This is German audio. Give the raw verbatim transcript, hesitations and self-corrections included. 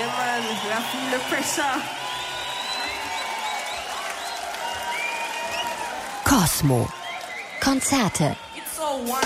Yeah, man. We are feeling the pressure. Cosmo. Konzerte. It's so